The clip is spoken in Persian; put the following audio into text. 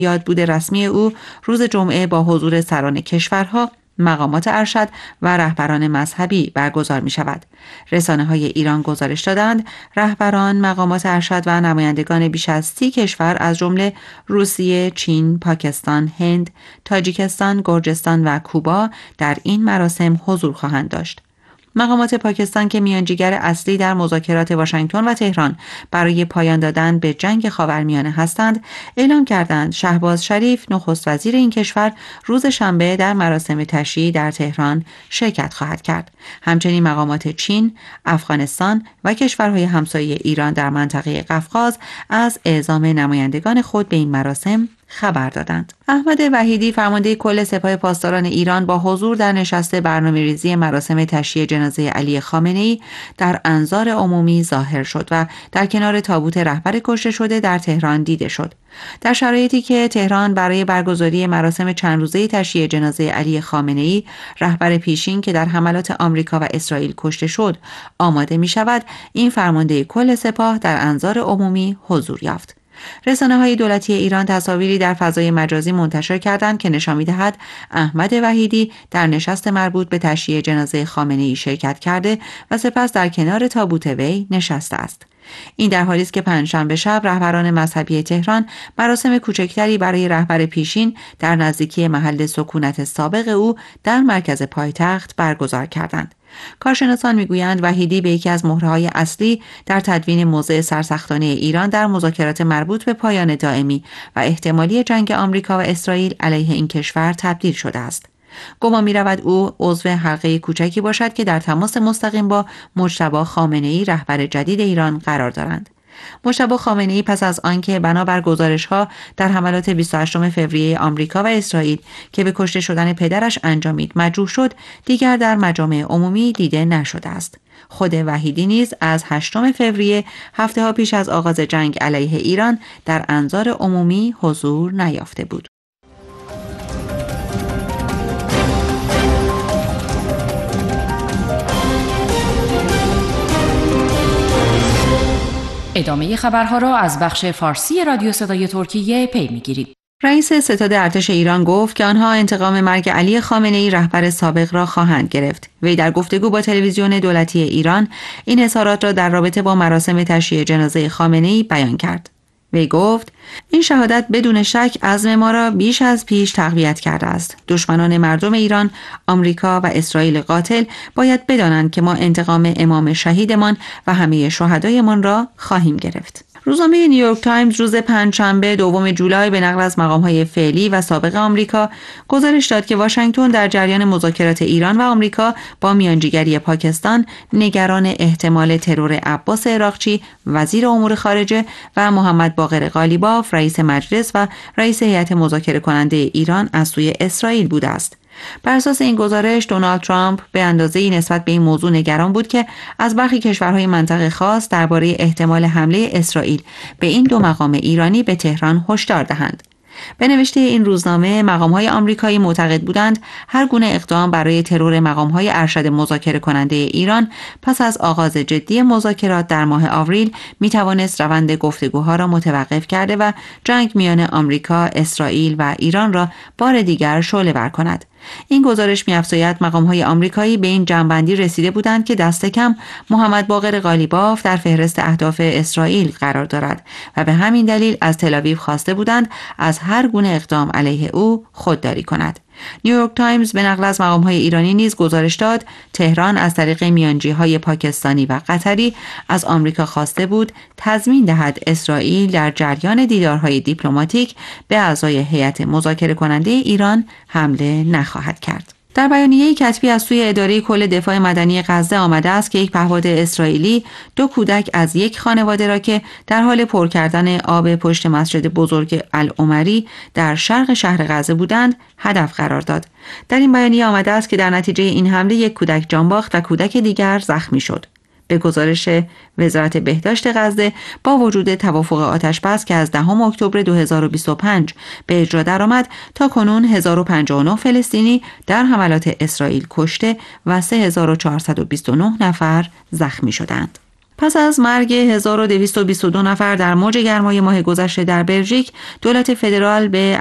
یادبود رسمی او روز جمعه با حضور سران کشورها، مقامات ارشد و رهبران مذهبی برگزار می شود. رسانه های ایران گزارش دادند رهبران، مقامات ارشد و نمایندگان بیش از 30 کشور از جمله روسیه، چین، پاکستان، هند، تاجیکستان، گرجستان و کوبا در این مراسم حضور خواهند داشت. مقامات پاکستان که میانجیگر اصلی در مذاکرات واشنگتن و تهران برای پایان دادن به جنگ خاورمیانه هستند، اعلام کردند شهباز شریف نخست وزیر این کشور روز شنبه در مراسم تشییع در تهران شرکت خواهد کرد. همچنین مقامات چین، افغانستان و کشورهای همسایه ایران در منطقه قفقاز از اعزام نمایندگان خود به این مراسم خبر دادند. احمد وحیدی فرمانده کل سپاه پاسداران ایران با حضور در نشست برنامه‌ریزی مراسم تشییع جنازه علی خامنه‌ای در انظار عمومی ظاهر شد و در کنار تابوت رهبر کشته شده در تهران دیده شد. در شرایطی که تهران برای برگزاری مراسم چند روزه تشییع جنازه علی خامنه‌ای رهبر پیشین که در حملات آمریکا و اسرائیل کشته شد آماده می شود، این فرمانده کل سپاه در انظار عمومی حضور یافت. رسانه‌های دولتی ایران تصاویری در فضای مجازی منتشر کردند که نشان می‌دهد احمد وحیدی در نشست مربوط به تشییع جنازه خامنه‌ای شرکت کرده و سپس در کنار تابوت وی نشسته است. این در حالی است که پنجشنبه شب رهبران مذهبی تهران مراسم کوچکتری برای رهبر پیشین در نزدیکی محل سکونت سابق او در مرکز پایتخت برگزار کردند. کارشناسان میگویند وحیدی به یکی از مهره‌های اصلی در تدوین موضع سرسختانه ایران در مذاکرات مربوط به پایان دائمی و احتمالی جنگ آمریکا و اسرائیل علیه این کشور تبدیل شده است. گمان می‌رود او عضو حلقه کوچکی باشد که در تماس مستقیم با مجتبی خامنه‌ای رهبر جدید ایران قرار دارند. مجتبی خامنه‌ای پس از آنکه بنابر گزارش‌ها در حملات 28 فوریه آمریکا و اسرائیل که به کشته شدن پدرش انجامید مجروح شد، دیگر در مجامع عمومی دیده نشده است. خود وحیدی نیز از 8 فوریه، هفته‌ها پیش از آغاز جنگ علیه ایران، در انظار عمومی حضور نیافته بود. ادامه خبرها را از بخش فارسی رادیو صدای ترکیه پی می‌گیرید. رئیس ستاد ارتش ایران گفت که آنها انتقام مرگ علی خامنه‌ای رهبر سابق را خواهند گرفت. وی در گفتگو با تلویزیون دولتی ایران این اظهارات را در رابطه با مراسم تشییع جنازه خامنه‌ای بیان کرد. وی گفت این شهادت بدون شک عزم ما را بیش از پیش تقویت کرده است. دشمنان مردم ایران، آمریکا و اسرائیل قاتل باید بدانند که ما انتقام امام شهیدمان و همه شهدایمان را خواهیم گرفت. روزنامه نیویورک تایمز روز پنجشنبه 2 جولای به نقل از مقام‌های فعلی و سابق آمریکا گزارش داد که واشنگتن در جریان مذاکرات ایران و آمریکا با میانجیگری پاکستان نگران احتمال ترور عباس عراقچی وزیر امور خارجه و محمد باقر قالیباف رئیس مجلس و رئیس هیئت مذاکره کننده ایران از سوی اسرائیل بوده است. بر اساس این گزارش دونالد ترامپ به اندازه‌ای نسبت به این موضوع نگران بود که از برخی کشورهای منطقه خاص درباره احتمال حمله اسرائیل به این دو مقام ایرانی به تهران هشدار دهند. به نوشته این روزنامه مقام‌های آمریکایی معتقد بودند هر گونه اقدام برای ترور مقام‌های ارشد مذاکره کننده ایران پس از آغاز جدی مذاکرات در ماه آوریل می‌توانست روند گفتگوها را متوقف کرده و جنگ میان آمریکا، اسرائیل و ایران را بار دیگر شعله‌ور کند. این گزارش می‌افزاید مقام‌های آمریکایی به این جمع‌بندی رسیده بودند که دست کم محمد باقر قالیباف در فهرست اهداف اسرائیل قرار دارد و به همین دلیل از تل‌آویو خواسته بودند از هر گونه اقدام علیه او خودداری کند. نیویورک تایمز به نقل از مقام‌های ایرانی نیز گزارش داد تهران از طریق میانجی‌های پاکستانی و قطری از آمریکا خواسته بود تضمین دهد اسرائیل در جریان دیدارهای دیپلماتیک به اعضای هیئت مذاکره کننده ایران حمله نخواهد کرد. در بیانیه کتبی از سوی اداره کل دفاع مدنی غزه آمده است که یک پهپاد اسرائیلی 2 کودک از یک خانواده را که در حال پر کردن آب پشت مسجد بزرگ العمری در شرق شهر غزه بودند هدف قرار داد. در این بیانیه آمده است که در نتیجه این حمله یک کودک جان باخت و کودک دیگر زخمی شد. به گزارش وزارت بهداشت غزه با وجود توافق آتش‌بس که از 10 اکتبر 2025 به اجرا درآمد تا کنون 1059 فلسطینی در حملات اسرائیل کشته و 3429 نفر زخمی شدند. پس از مرگ 1222 نفر در موج گرمای ماه گذشته در بلژیک، دولت فدرال به